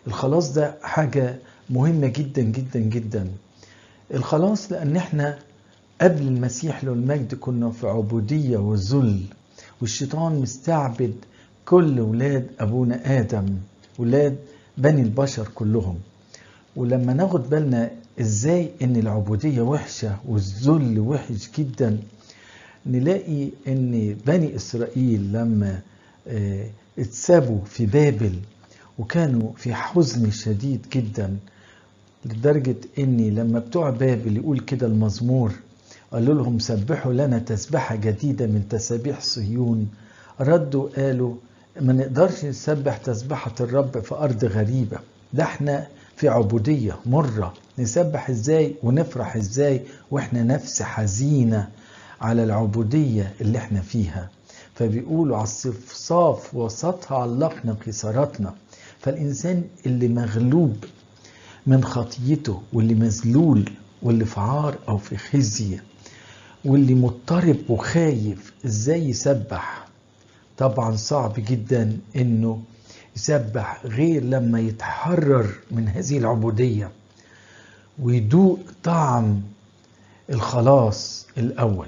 الخلاص ده حاجة مهمة جدا جدا جدا. الخلاص لأن احنا قبل المسيح له المجد كنا في عبودية وذل، والشيطان مستعبد كل ولاد أبونا آدم، ولاد بني البشر كلهم. ولما ناخد بالنا ازاي ان العبودية وحشة والذل وحش جدا، نلاقي ان بني إسرائيل لما اتسابوا في بابل وكانوا في حزن شديد جدا، لدرجة اني لما بتوع بابل يقول كده المزمور قالوا لهم سبحوا لنا تسبحة جديدة من تسابيح صهيون، ردوا قالوا ما نقدرش نسبح تسبحة الرب في أرض غريبة، ده احنا في عبودية مرة، نسبح ازاي ونفرح ازاي واحنا نفس حزينة على العبودية اللي احنا فيها. فبيقولوا على الصفصاف وسطها علقنا قيصراتنا. فالإنسان اللي مغلوب من خطيته واللي مذلول واللي في عار أو في خزي واللي مضطرب وخايف ازاي يسبح؟ طبعا صعب جدا انه يسبح غير لما يتحرر من هذه العبودية ويدوق طعم الخلاص الأول.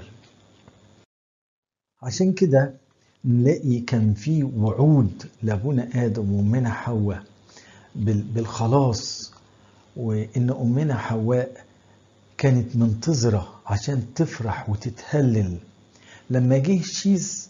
عشان كده نلاقي كان في وعود لأبونا آدم وأمنا حواء بالخلاص، وإن أمنا حواء كانت منتظرة عشان تفرح وتتهلل. لما جه شيز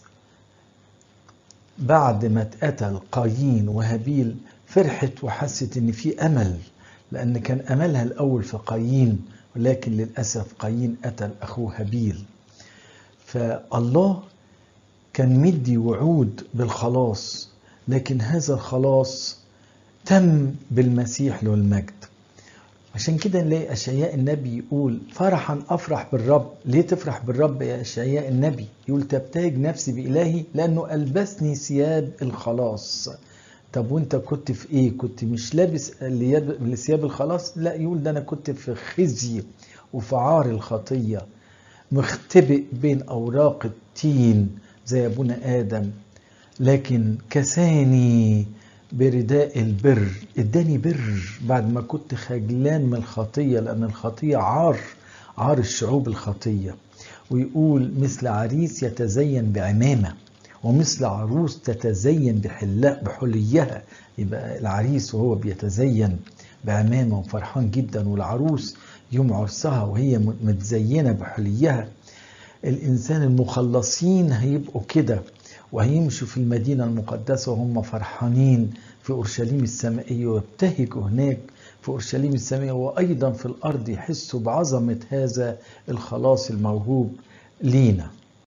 بعد ما اتقتل قايين وهابيل فرحت وحست ان في امل، لان كان املها الاول في قايين، ولكن للاسف قايين قتل اخوه هابيل. فالله كان مدي وعود بالخلاص، لكن هذا الخلاص تم بالمسيح له المجد. عشان كده نلاقي أشعياء النبي يقول فرحا أفرح بالرب. ليه تفرح بالرب يا أشعياء النبي؟ يقول تبتهج نفسي بإلهي لأنه ألبسني ثياب الخلاص. طب وانت كنت في ايه؟ كنت مش لابس ثياب الخلاص؟ لا، يقول ده أنا كنت في خزي وفي عار الخطية، مختبئ بين أوراق التين زي أبونا آدم، لكن كساني برداء البر، اداني بر بعد ما كنت خجلان من الخطية، لأن الخطية عار الشعوب الخطية. ويقول مثل عريس يتزين بعمامة ومثل عروس تتزين بحليها. يبقى العريس وهو بيتزين بعمامة وفرحان جدا، والعروس يوم عرسها وهي متزينة بحليها. الإنسان المخلصين هيبقوا كده، وهيمشوا في المدينة المقدسة وهم فرحانين في أورشليم السمائية، ويبتهجوا هناك في أورشليم السمائية، وأيضا في الأرض يحسوا بعظمة هذا الخلاص الموهوب لينا.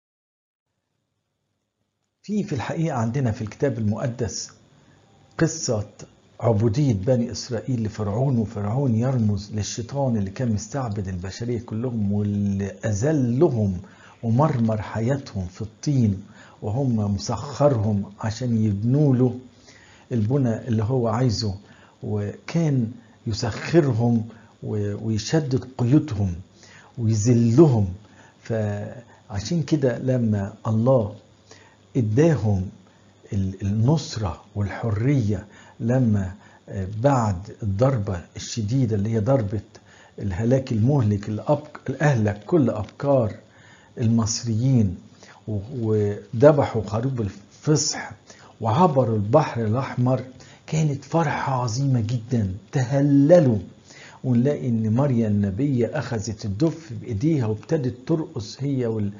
في الحقيقة عندنا في الكتاب المقدس قصة عبودية بني إسرائيل لفرعون، وفرعون يرمز للشيطان اللي كان مستعبد البشرية كلهم واللي أذلهم ومرمر حياتهم في الطين، وهم مسخرهم عشان يبنوا له البنى اللي هو عايزه، وكان يسخرهم ويشدد قيودهم ويذلهم. فعشان كده لما الله اداهم النصرة والحرية، لما بعد الضربة الشديدة اللي هي ضربة الهلاك المهلك اللي أهلك كل أبكار المصريين، وذبحوا خروف الفصح وعبروا البحر الأحمر، كانت فرحة عظيمة جدا، تهللوا. ونلاقي ان مريم النبية اخذت الدف بايديها وابتدت ترقص هي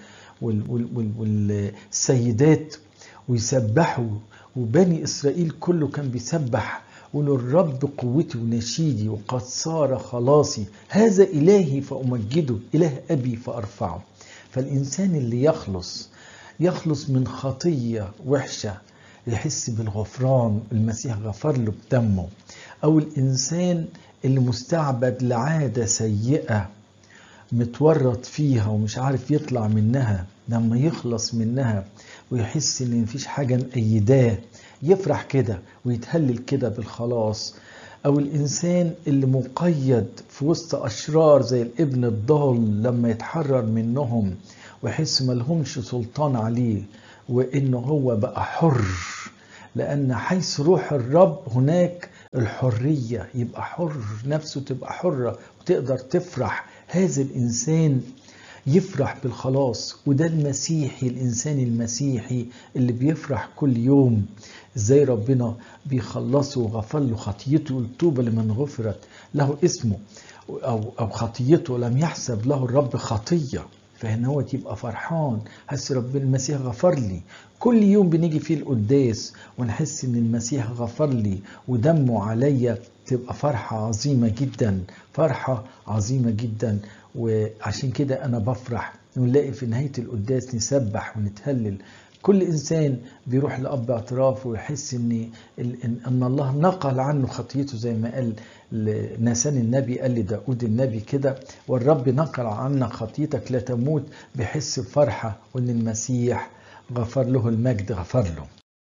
والسيدات ويسبحوا، وبني اسرائيل كله كان بيسبح ويقولوا الرب قوتي ونشيدي وقد صار خلاصي، هذا الهي فامجده، اله ابي فارفعه. فالانسان اللي يخلص من خطية وحشة يحس بالغفران، المسيح غفر له بدمه. او الانسان اللي مستعبد لعادة سيئة متورط فيها ومش عارف يطلع منها، لما يخلص منها ويحس ان مفيش حاجة مأيداه يفرح كده ويتهلل كده بالخلاص. او الانسان اللي مقيد في وسط اشرار زي الابن الضال، لما يتحرر منهم ويحس ملهمش سلطان عليه وانه هو بقى حر، لأن حيث روح الرب هناك الحرية، يبقى حر، نفسه تبقى حرة وتقدر تفرح. هذا الإنسان يفرح بالخلاص، وده المسيحي، الإنسان المسيحي اللي بيفرح كل يوم. ازاي ربنا بيخلصه وغفر له خطيته، الطوبى لمن غفرت له اسمه أو خطيته لم يحسب له الرب خطية. فهنا هو تبقى فرحان، حس ربنا المسيح غفر لي. كل يوم بنيجي فيه القداس ونحس ان المسيح غفر لي ودمه عليا، تبقى فرحة عظيمة جدا، فرحة عظيمة جدا. وعشان كده انا بفرح ونلاقي في نهاية القداس نسبح ونتهلل. كل إنسان بيروح لأب اعتراف ويحس إن الله نقل عنه خطيته، زي ما قال ناسان النبي، قال لداود النبي كده: والرب نقل عنك خطيتك لا تموت. بيحس بفرحة وإن المسيح غفر له، المجد غفر له.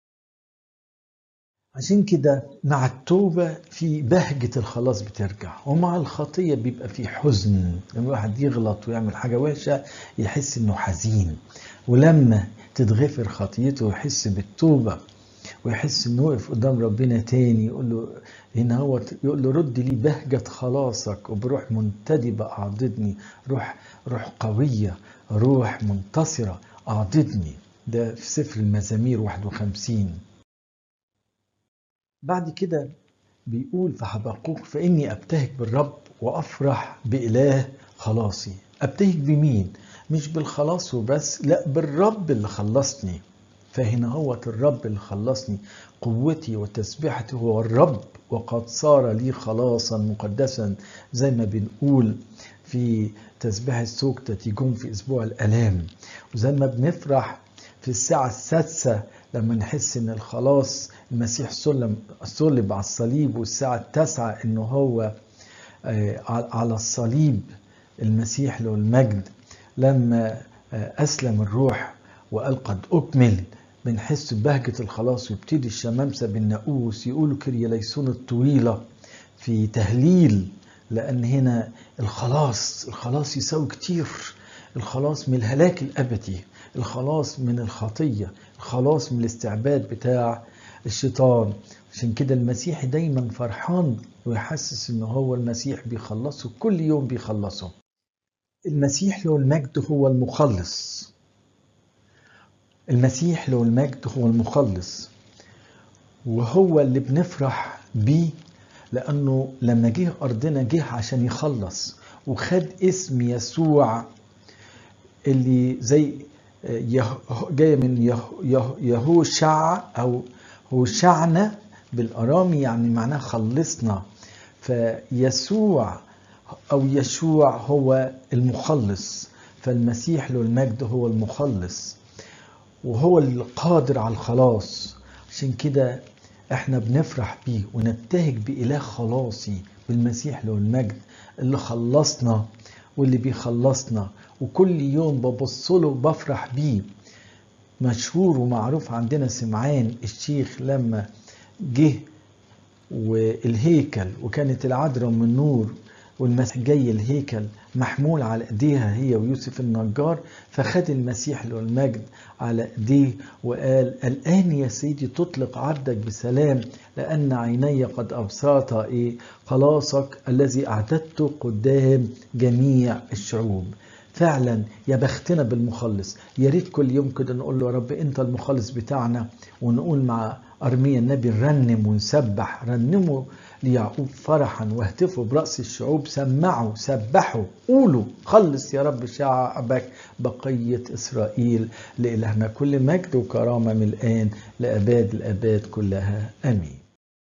عشان كده مع التوبة في بهجة الخلاص بترجع، ومع الخطية بيبقى في حزن. لما الواحد يغلط ويعمل حاجة وحشة يحس إنه حزين، ولما تتغفر خطيته يحس بالتوبة ويحس إنه وقف قدام ربنا تاني، يقول له هنا هو، يقول له: رد لي بهجة خلاصك وبروح منتدبة أعضدني. روح قوية، روح منتصرة أعضدني. ده في سفر المزامير 51. بعد كده بيقول في حبقوق: فإني أبتهج بالرب وأفرح بإله خلاصي. أبتهج بمين؟ مش بالخلاص وبس، لا، بالرب اللي خلصني. فهنا هو الرب اللي خلصني، قوتي وتسبيحتي هو الرب، وقد صار لي خلاصا مقدسا، زي ما بنقول في تسبيح السوكتة تيجون في أسبوع الآلام. وزي ما بنفرح في الساعة السادسة لما نحس ان الخلاص المسيح صلب على الصليب، والساعة التاسعة انه هو على الصليب المسيح له المجد لما أسلم الروح وقال قد أكمل، بنحس ببهجة الخلاص. ويبتدي الشمامسة بالناقوس يقولوا كرياليسون الطويلة في تهليل، لأن هنا الخلاص يساوي كتير. الخلاص من الهلاك الأبدي، الخلاص من الخطية، الخلاص من الاستعباد بتاع الشيطان. عشان كده المسيح دايما فرحان ويحسس انه هو المسيح بيخلصه، كل يوم بيخلصه. المسيح له المجد هو المخلص، المسيح له المجد هو المخلص، وهو اللي بنفرح بيه، لأنه لما جه أرضنا جه عشان يخلص، وخد اسم يسوع اللي زي جاي من يهوشع أو هوشعنا بالأرامي، يعني معناه خلصنا. فيسوع أو يشوع هو المخلص، فالمسيح له المجد هو المخلص، وهو القادر على الخلاص. عشان كده احنا بنفرح بيه ونبتهج بإله خلاصي، بالمسيح له المجد اللي خلصنا واللي بيخلصنا، وكل يوم ببصله بفرح بيه. مشهور ومعروف عندنا سمعان الشيخ لما جه والهيكل وكانت العذراء من نور والمسيح جاي الهيكل محمول على ايديها هي ويوسف النجار، فخد المسيح له المجد على ايديه وقال: الآن يا سيدي تطلق عبدك بسلام، لأن عيني قد أبصرتا خلاصك الذي أعددته قدام جميع الشعوب. فعلا يا بختنا بالمخلص. يا ريت كل يوم كده نقول له: يا رب انت المخلص بتاعنا. ونقول مع أرميا النبي: نرنم ونسبح، رنموا ليعقوب فرحا واهتفوا برأس الشعوب، سمعوا سبحوا قولوا خلص يا رب شعبك بقية إسرائيل. لإلهنا كل مجد وكرامة من الآن لأباد الآباد كلها، آمين.